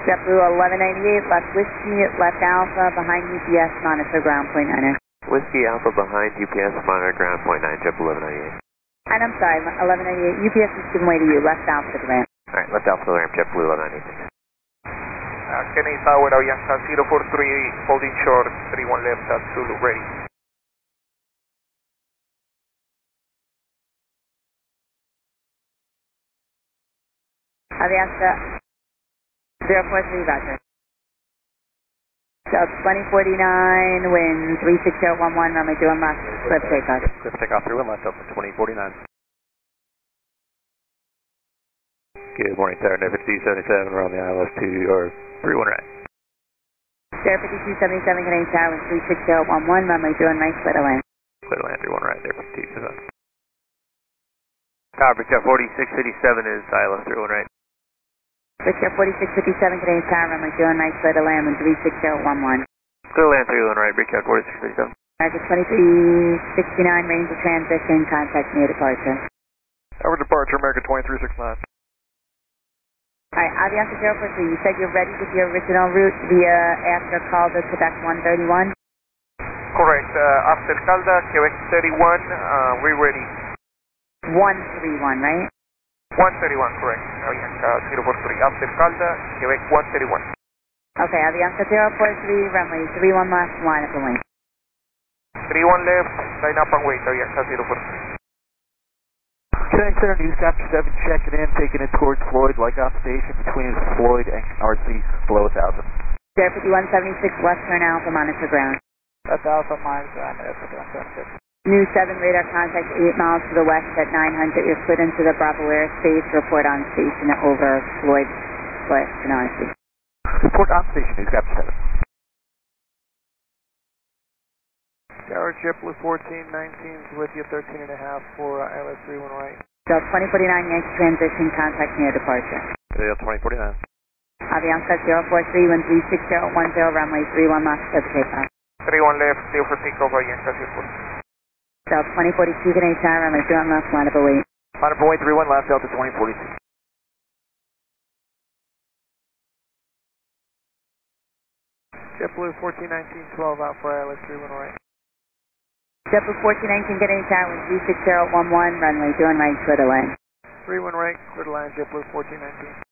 JetBlue 1198, left Whiskey, left Alpha, behind UPS, monitor ground point 9er. Whiskey Alpha behind UPS, monitor ground point 9, JetBlue 1198. And I'm sorry, 1198, UPS is giving way to you, left Alpha to the ramp. Alright, left Alpha to the ramp, JetBlue 1198. Kennedy Tower, Avianca 043, holding short, 31 left at Zulu, ready. Avianca 043, roger. So 2049, wind 36011, runway 21 left, cliff takeoff. Cliff takeoff 31 left, Delta 2049. Good morning, Tower, no 5277, we're on the ILS 2, or 31 right. Sierra 5277, Canadian Tower, wind 36011, runway 21 right, clear to land. Clear to land 31 right, there 5277. Tower, Bridgejet 4657 is ILS 31 right. Bridgejet 4657, Canadian Tower, runway 21 right, clear to land, wind 36011. Clear to land 31 right, Bridgejet 4657. America 2369, range of transition, contact near departure. Our departure, America 2369. Alright, Avianca 043, you said you're ready with your original route via after Calda, Quebec 131? Correct, after Calda, Quebec 31, we're ready. 131, right? 131, correct, Avianca 043, after Calda, Quebec 131. Okay, Avianca 043, runway 31 left, line up and wait. 31 left, line up and wait, Avianca 043. Training Center, Newscapture 7, checking in, taking it towards Floyd, Lyckoff Station, between Floyd and RC, below 1,000. Sierra 5176, Western Alpha, monitor ground. That's Alpha, monitor ground, that's 5176. New 7 radar contact 8 miles to the west at 900. You're put into the Bravo airspace. Report on station over Floyd, Western RC. Report on station, Newscapture 7. Tower, JetBlue 1419 is with you, 13.5 for ILS 31 right. So 2049, Yankee transition, contact near departure. Radio 2049. Avianca 043, wind 36010, runway 31 left, clear for takeoff. 31 left, clear for takeoff, Avianca 043. So 2042, Canadian Tower, runway 21 left, line up and wait. Line up and wait, 31 left, Delta 2042. JetBlue 1419, 12 out for ILS 31 right. JetBlue 1419, Canadian Tower, wind 36011, runway 21 right, clear to land. 31 right, clear to land, JetBlue 1419.